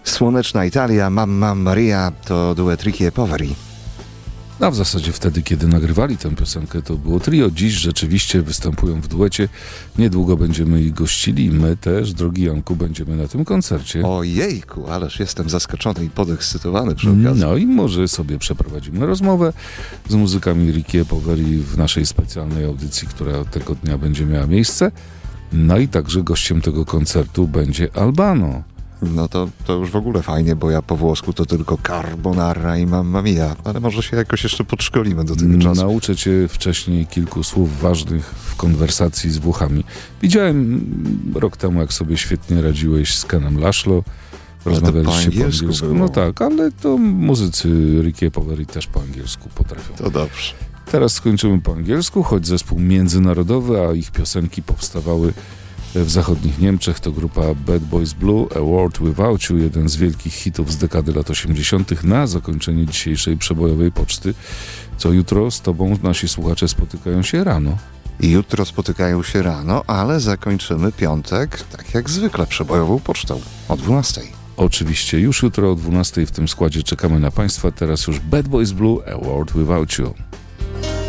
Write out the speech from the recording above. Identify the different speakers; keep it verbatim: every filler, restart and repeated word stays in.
Speaker 1: Słoneczna Italia, Mamma Maria to duet Ricky e Poveri.
Speaker 2: A w zasadzie wtedy, kiedy nagrywali tę piosenkę, to było trio. Dziś rzeczywiście występują w duecie. Niedługo będziemy ich gościli i my też, drogi Janku, będziemy na tym koncercie.
Speaker 1: Ojejku, ależ jestem zaskoczony i podekscytowany przy okazji.
Speaker 2: No i może sobie przeprowadzimy rozmowę z muzykami Ricky e Poveri w naszej specjalnej audycji, która tego dnia będzie miała miejsce. No i także gościem tego koncertu będzie Albano.
Speaker 1: No to, to już w ogóle fajnie, bo ja po włosku to tylko carbonara i mamma mia, ale może się jakoś jeszcze podszkolimy do tego czasu.
Speaker 2: Nauczę cię wcześniej kilku słów ważnych w konwersacji z Włochami. Widziałem rok temu, jak sobie świetnie radziłeś z Kenem Laszlo. Rozmawialiście po angielsku.
Speaker 1: Było.
Speaker 2: No tak, ale to muzycy Ricky e Poveri też po angielsku potrafią.
Speaker 1: To dobrze.
Speaker 2: Teraz skończymy po angielsku, choć zespół międzynarodowy, a ich piosenki powstawały w zachodnich Niemczech. To grupa Bad Boys Blue, A World Without You, jeden z wielkich hitów z dekady lat osiemdziesiątych. Na zakończenie dzisiejszej przebojowej poczty, co jutro z tobą nasi słuchacze spotykają się rano.
Speaker 1: Jutro spotykają się rano, ale zakończymy piątek, tak jak zwykle, przebojową pocztą o dwunastej.
Speaker 2: Oczywiście już jutro o dwunastej w tym składzie czekamy na Państwa. Teraz już Bad Boys Blue, A World Without You.